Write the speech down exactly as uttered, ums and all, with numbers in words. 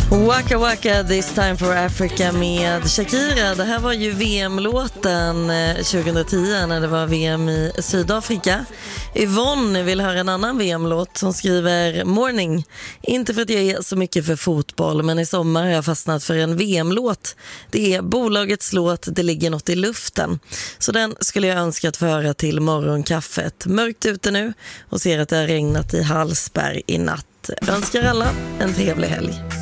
Waka Waka, This Time for Africa med Shakira. Det här var ju V M-låten tjugohundratio när det var V M i Sydafrika. Yvonne vill höra en annan V M-låt som skriver Morning. Inte för att jag är så mycket för fotboll, men i sommar har jag fastnat för en V M-låt. Det är bolagets låt Det ligger något i luften. Så den skulle jag önska att få höra till morgonkaffet. Mörkt ute nu och ser att det har regnat i Hallsberg i natt. Jag önskar alla en trevlig helg.